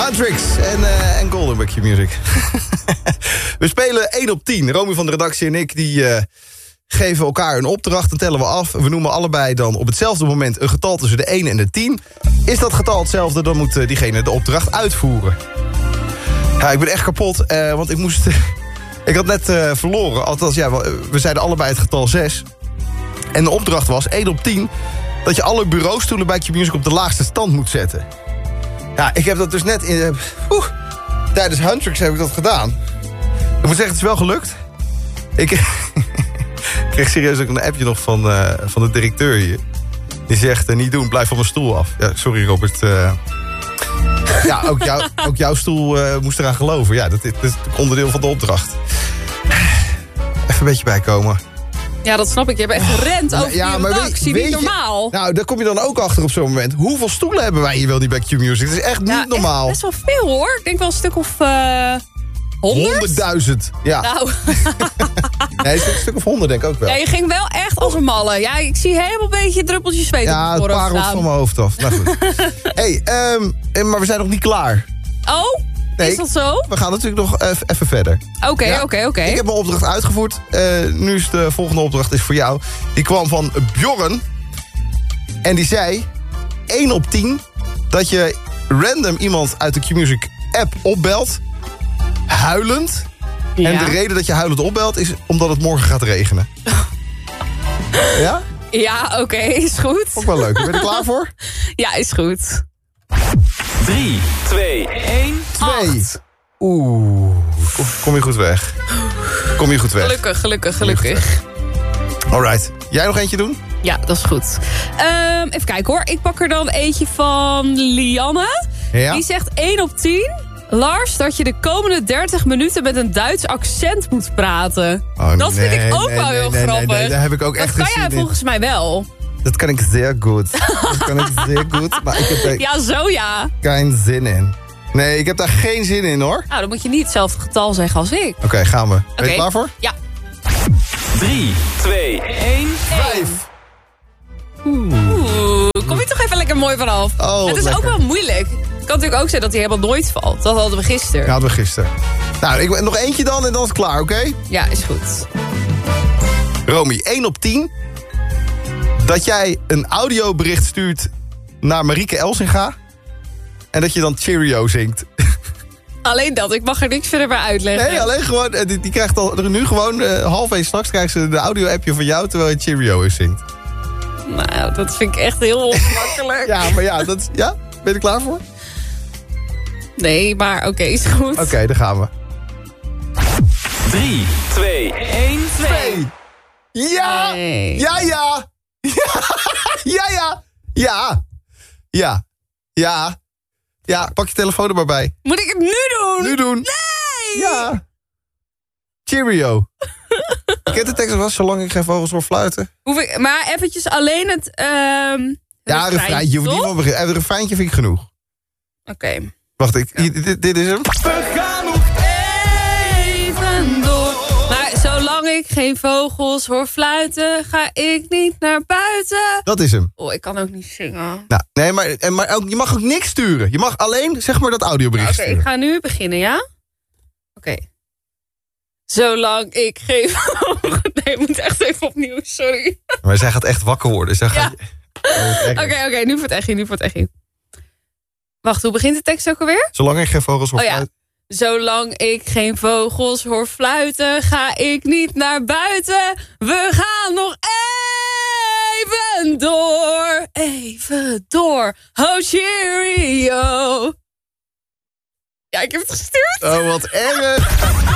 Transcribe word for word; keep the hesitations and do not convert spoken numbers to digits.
Huntrix en, uh, en Golden bij Q-Music. We spelen één op tien. Romy van de redactie en ik die uh, geven elkaar een opdracht. Dan tellen we af. We noemen allebei dan op hetzelfde moment een getal tussen de één en de tien. Is dat getal hetzelfde, dan moet uh, diegene de opdracht uitvoeren. Ja, ik ben echt kapot, uh, want ik moest... ik had net uh, verloren. Althans, ja, we, we zeiden allebei het getal zes. En de opdracht was één op tien... dat je alle bureaustoelen bij Q-Music op de laagste stand moet zetten. Ja, ik heb dat dus net... in. Uh, tijdens Huntrix heb ik dat gedaan. Ik moet zeggen, het is wel gelukt. Ik kreeg serieus ook een appje nog van, uh, van de directeur hier. Die zegt, uh, niet doen, blijf van mijn stoel af. Ja, sorry Robert. Uh, ja, ook, jou, ook jouw stoel uh, moest eraan geloven. Ja, dat, dat is onderdeel van de opdracht. Even een beetje bijkomen. Ja, dat snap ik. Je hebt echt gerend over ja, die maar redactie. Weet, niet weet normaal. Je, nou, daar kom je dan ook achter op zo'n moment. Hoeveel stoelen hebben wij hier wel niet bij Q-Music? Dat is echt niet ja, normaal. Echt best wel veel, hoor. Ik denk wel een stuk of... Uh... honderd? honderdduizend, ja. Nou. Nee, een stuk of honderd denk ik ook wel. Ja, je ging wel echt als een malle. Ja, ik zie helemaal een beetje druppeltjes zweet ja, op de het parelt van mijn hoofd af. Nou goed. hey, um, maar we zijn nog niet klaar. Oh, nee, is dat zo? We gaan natuurlijk nog even, even verder. Oké, oké, oké. Ik heb mijn opdracht uitgevoerd. Uh, nu is de volgende opdracht is voor jou. Die kwam van Bjorn. En die zei... één op tien dat je random iemand uit de Q-Music app opbelt... huilend. Ja. En de reden dat je huilend opbelt is omdat het morgen gaat regenen. Ja? Ja, oké, okay, is goed. Ook wel leuk. Ben je er klaar voor? Ja, is goed. drie, twee, één, twee. Oeh, kom, kom je goed weg. Kom je goed weg. Gelukkig, gelukkig, gelukkig. Alright. Jij nog eentje doen? Ja, dat is goed. Um, even kijken hoor. Ik pak er dan eentje van Lianne. Ja? Die zegt één op tien... Lars, dat je de komende dertig minuten met een Duits accent moet praten. Oh, dat nee, vind ik ook nee, wel nee, heel nee, grappig. Nee, nee, daar heb ik ook dat echt kan geen jij zin in. volgens mij wel. Dat kan ik zeer goed. Dat kan ik zeer goed, maar ik heb er ja, zo ja. geen zin in. Nee, ik heb daar geen zin in, hoor. Nou, dan moet je niet hetzelfde getal zeggen als ik. Oké, okay, gaan we. Ben okay. je klaar voor? Ja. drie, twee, één, vijf. Oeh, kom je toch even lekker mooi vanaf. Oh, het is lekker. ook wel moeilijk. Het kan natuurlijk ook zijn dat hij helemaal nooit valt. Dat hadden we gisteren. Ja, hadden we gisteren. Nou, ik, nog eentje dan en dan is het klaar, oké? Okay? Ja, is goed. Romy, één op tien dat jij een audiobericht stuurt naar Marieke Elsinga en dat je dan Cheerio zingt. Alleen dat, ik mag er niks verder bij uitleggen. Nee, alleen gewoon, die, die krijgt al nu gewoon, uh, halfweg straks krijgt ze de audio-appje van jou terwijl je Cheerio is zingt. Nou, dat vind ik echt heel ongemakkelijk. Ja, maar ja, dat, ja, ben je er klaar voor? Nee, maar oké, okay, is goed. Oké, okay, daar gaan we. drie, twee, één, twee. Ja! Nee. Ja, ja! Ja, ja! Ja! Ja! Ja! Ja, pak je telefoon er maar bij. Moet ik het nu doen? Nu doen. Nee! Ja! Cheerio. Ik ken de tekst wel, zolang ik geen vogels hoor fluiten. Hoef ik, maar eventjes alleen het... Um, ja, een refreintje. Je hoeft niet van beginnen. Een refreintje vind ik genoeg. Oké. Okay. Wacht, ik, ja. dit, dit is hem. We gaan nog even door. Maar zolang ik geen vogels hoor fluiten, ga ik niet naar buiten. Dat is hem. Oh, ik kan ook niet zingen. Nou, nee, maar, maar ook, je mag ook niks sturen. Je mag alleen, zeg maar, dat audiobericht Oké, okay, sturen. ik ga nu beginnen, ja? Oké. Okay. Zolang ik geen vogels... Nee, ik moet echt even opnieuw, sorry. Maar zij gaat echt wakker worden. Oké, ja. oké, okay, okay, nu voor het echt in, nu voor het echt in. Wacht, hoe begint de tekst ook alweer? Zolang ik geen vogels hoor oh, fluiten. Ja. Zolang ik geen vogels hoor fluiten, ga ik niet naar buiten. We gaan nog even door. Even door. Oh, cheerio. Ja, ik heb het gestuurd. Oh, wat erg.